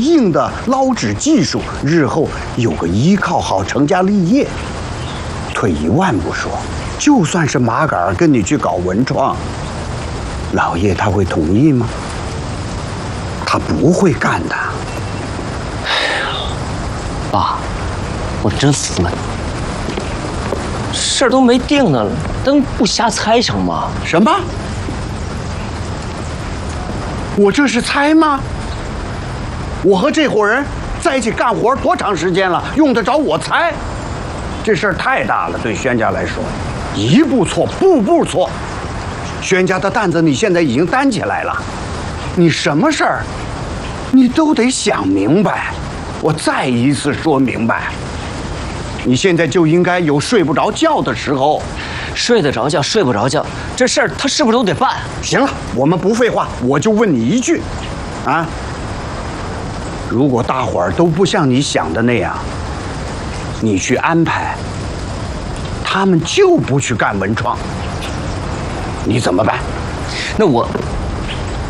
硬的捞纸技术，日后有个依靠，好成家立业。退一万步说，就算是马杆跟你去搞文创，老爷他会同意吗？他不会干的。 爸，我真服了你。事儿都没定呢，能不瞎猜成吗？ 什么？我这是猜吗？我和这伙人在一起干活多长时间了，用得着我猜？这事儿太大了，对宣家来说，一步错，步步错。宣家的担子你现在已经担起来了，你什么事儿，你都得想明白。我再一次说明白，你现在就应该有睡不着觉的时候。 睡得着觉，睡不着觉，这事儿他是不是都得办？ 行了，我们不废话，我就问你一句，啊，如果大伙儿都不像你想的那样，你去安排，他们就不去干文创，你怎么办？ 那我